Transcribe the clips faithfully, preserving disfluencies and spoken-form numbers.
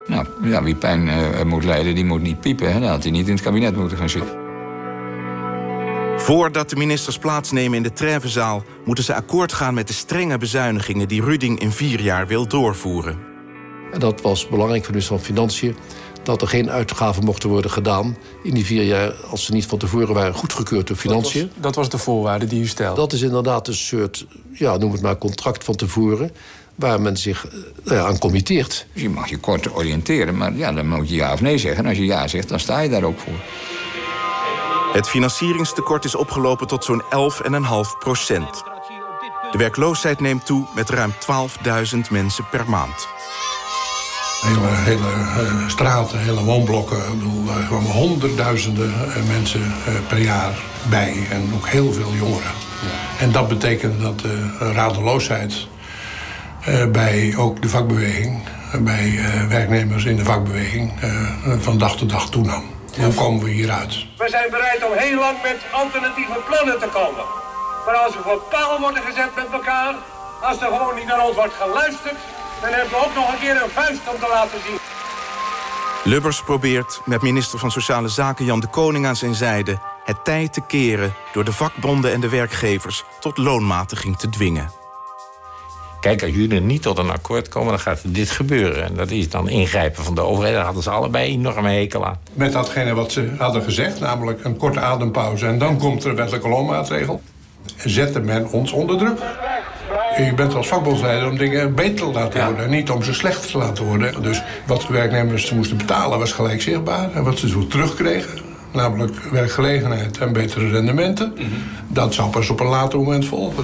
Nou, ja, wie pijn uh, moet lijden, die moet niet piepen. Hè? Dan had hij niet in het kabinet moeten gaan zitten. Voordat de ministers plaatsnemen in de Trèvezaal moeten ze akkoord gaan met de strenge bezuinigingen die Ruding in vier jaar wil doorvoeren. En dat was belangrijk voor de minister van Financiën, dat er geen uitgaven mochten worden gedaan in die vier jaar als ze niet van tevoren waren goedgekeurd door Financiën. Dat was, dat was de voorwaarde die u stelde? Dat is inderdaad een soort, ja, noem het maar, contract van tevoren, waar men zich nou ja, aan committeert. Dus je mag je kort oriënteren, maar ja, dan moet je ja of nee zeggen. En als je ja zegt, dan sta je daar ook voor. Het financieringstekort is opgelopen tot zo'n elf komma vijf procent. De werkloosheid neemt toe met ruim twaalfduizend mensen per maand. Hele, hele uh, straten, hele woonblokken. Ik bedoel, er kwamen honderdduizenden uh, mensen uh, per jaar bij. En ook heel veel jongeren. Ja. En dat betekent dat de uh, radeloosheid uh, bij ook de vakbeweging, uh, bij uh, werknemers in de vakbeweging, uh, van dag tot dag toenam. Ja. Hoe komen we hieruit? We zijn bereid om heel lang met alternatieve plannen te komen. Maar als we voor paal worden gezet met elkaar, als er gewoon niet naar ons wordt geluisterd, dan hebben we ook nog een keer een vuist om te laten zien. Lubbers probeert met minister van Sociale Zaken Jan de Koning aan zijn zijde het tij te keren door de vakbonden en de werkgevers tot loonmatiging te dwingen. Kijk, als jullie niet tot een akkoord komen, dan gaat dit gebeuren. En dat is dan ingrijpen van de overheid. Daar hadden ze allebei een enorme hekel aan. Met datgene wat ze hadden gezegd, namelijk een korte adempauze, en dan komt er een wettelijke loonmaatregel, zette men ons onder druk. Je bent als vakbondsleider om dingen beter te laten ja. worden, niet om ze slechter te laten worden. Dus wat de werknemers moesten betalen was gelijk zichtbaar. En wat ze zo terugkregen, namelijk werkgelegenheid en betere rendementen, mm-hmm. dat zou pas op een later moment volgen.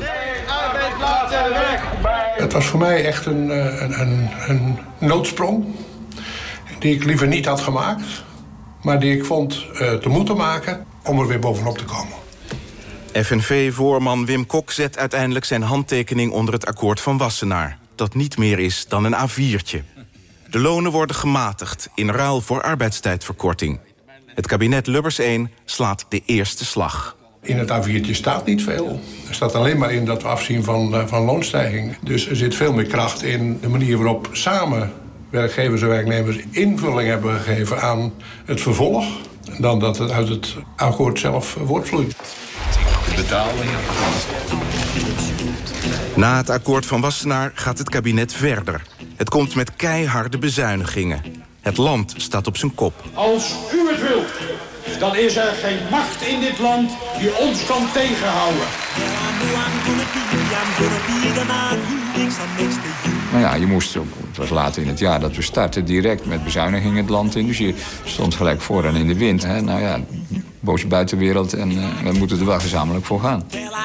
Het was voor mij echt een, een, een, een noodsprong die ik liever niet had gemaakt, maar die ik vond uh, te moeten maken om er weer bovenop te komen. F N V-voorman Wim Kok zet uiteindelijk zijn handtekening onder het akkoord van Wassenaar, dat niet meer is dan een A viertje. De lonen worden gematigd in ruil voor arbeidstijdverkorting. Het kabinet Lubbers één slaat de eerste slag. In het A viertje staat niet veel. Er staat alleen maar in dat we afzien van, uh, van loonstijging. Dus er zit veel meer kracht in de manier waarop samen werkgevers en werknemers invulling hebben gegeven aan het vervolg, dan dat het uit het akkoord zelf voortvloeit. Na het akkoord van Wassenaar gaat het kabinet verder. Het komt met keiharde bezuinigingen. Het land staat op zijn kop. Als u het wilt, dan is er geen macht in dit land die ons kan tegenhouden. Nou ja, je moest ook, het was later in het jaar dat we starten, direct met bezuinigingen het land in. Dus je stond gelijk vooraan in de wind. Hè? Nou ja, boze buitenwereld en uh, we moeten er wel gezamenlijk voor gaan.